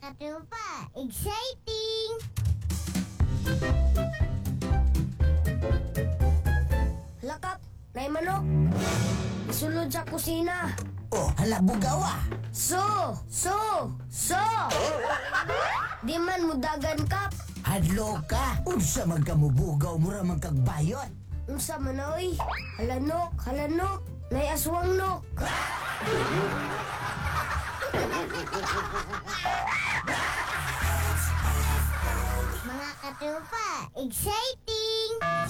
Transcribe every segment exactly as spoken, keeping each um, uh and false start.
Katupa, exciting! Lakap, nay manok. Isulod sa kusina. Oh, hala bugawa. So, so, so. Di man mudagan kap. Hadlo ka. Unsa man ka mubugaw mura man kag bayot. Unsa man oy? Halanok, halanok. Nay aswang nok. Mga katupa, exciting!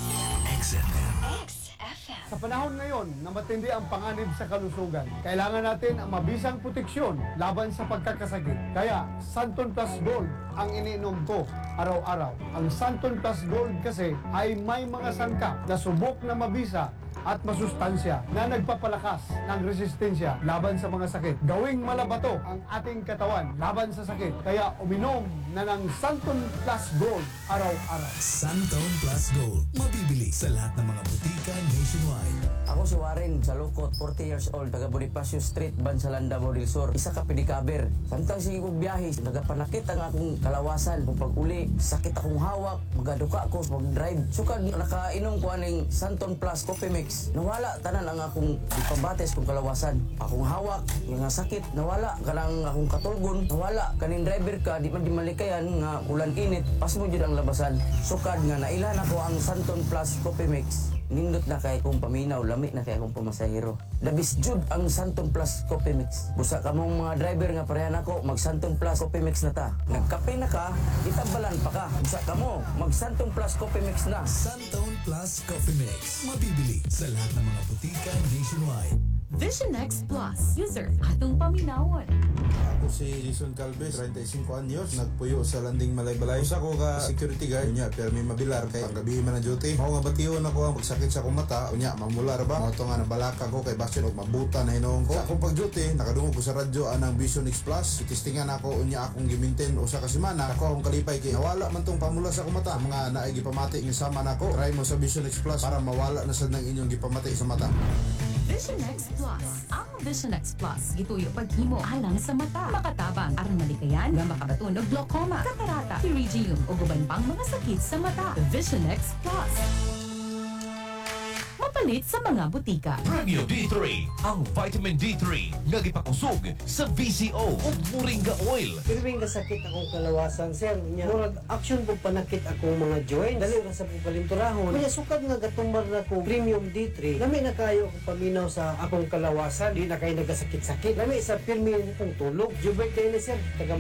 Sa panahon ngayon na matindi ang panganib sa kalusugan, kailangan natin ang mabisang proteksyon laban sa pagkakasakit. Kaya, Santon Plus Gold ang iniinom ko araw-araw. Ang Santon Plus Gold kasi ay may mga sangkap na subok na mabisa at masustansya na nagpapalakas ng resistensya laban sa mga sakit. Gawing malabato ang ating katawan laban sa sakit. Kaya uminom na ng Santon Plus Gold araw-araw. Santon Plus Gold. Mabibili sa lahat ng mga butika nationwide. Ako si Warren Salukot, forty years old, taga Bonifacio Street, Bansalanda, Bodil Sur. Isa ka pedikaber. Samtang sige kong biyahe, nagapanakit ang akong kalawasan. Kung pag-uli, sakit akong hawak, magaduka ako pag-drive. Sukad nakainom ko aning Santon Plus Coffee Mix. Nawala tanan ang akong ipabates kong kalawasan. Akong hawak, yung nga sakit, nawala. Kanang akong katulgon, nawala. Kaning driver ka, di man di malikayan nga ulan init, pas mo dyan ang labasan. Sukad nga nailan ako ang Santon Plus Coffee Mix. Nindot na kay kong paminaw, lami na kay akong pamasahero. Labis jud ang Santon Plus Coffee Mix. Busa ka mong mga driver nga parehan ako, mag Santon Plus Coffee Mix na ta. Nagkape na ka, itabalan pa ka. Busa ka mo, mag Santon Plus Coffee Mix na. Santon Plus Coffee Mix. Mabibili sa lahat ng mga butika nationwide. Vision X Plus. User, atong paminawon. Ako si Jason Calves, thirty-five anyos, nagpuyo sa Landing Malaybalay. Usa ko ka security guard, unya pero may mabilar kay panggabi man na duty. Mao nga batiyon ako ang pagsakit sa akong mata, unya mamular ba? Mao to nga nabalaka ko kay basyon og mabuta na hinuon ko. Sa akong pag-duty, nakadungog ko sa radyo anang Vision X Plus. Itistingan ako unya akong giminten usa ka semana. Ako akong kalipay kay nawala man tong pamula sa akong mata. Mga naay gipamati nga sama nako. Try mo sa Vision X Plus para mawala na sad nang inyong gipamati sa mata. Vision X Plus. Ang Vision X Plus, gituyo paghimo alang sa mata. Makatabang, aron malikayan, nga makabaton og glaucoma, katarata, pterygium, o guban pang mga sakit sa mata. Vision X Plus. Mapalit sa mga butika. Premio D three, ang vitamin D three nga gipakusog sa V C O ug Moringa Oil. Pirming kasakit akong kalawasan, sir. Nya murag action po panakit akong mga joints. Dali ra sa palimturahon. Kaya sukad nga gatumbar na ko Premium D three. Lami na kayo akong paminaw sa akong kalawasan. Di na kayo nagasakit-sakit. Lami sa pirmi akong tulog. Jubert kayo na, sir. Taga